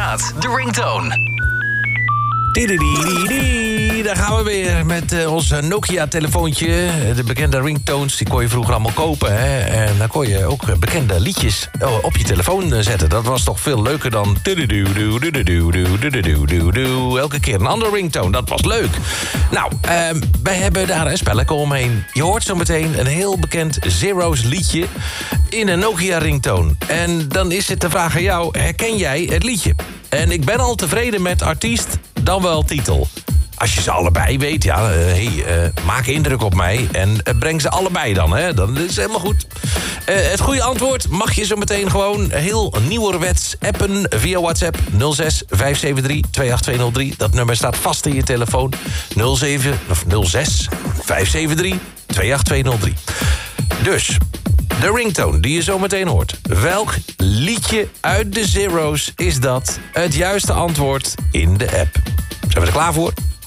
staat de ringtone. Daar gaan we weer met ons Nokia-telefoontje. De bekende ringtones, die kon je vroeger allemaal kopen. Hè? En dan kon je ook bekende liedjes op je telefoon zetten. Dat was toch veel leuker dan... Elke keer een andere ringtone, dat was leuk. Nou, wij hebben daar een spelletje omheen. Je hoort zo meteen een heel bekend Zero's liedje in een Nokia-ringtone. En dan is het de vraag aan jou, herken jij het liedje? En ik ben al tevreden met artiest, dan wel titel. Als je ze allebei weet, ja, maak indruk op mij. En breng ze allebei dan, hè. Dan is het helemaal goed. Het goede antwoord mag je zo meteen gewoon heel nieuwerwets appen via WhatsApp 06 573 28203. Dat nummer staat vast in je telefoon. 06 573 28203. Dus... de ringtone die je zo meteen hoort. Welk liedje uit de Zero's is dat? Het juiste antwoord in de app. Zijn we er klaar voor?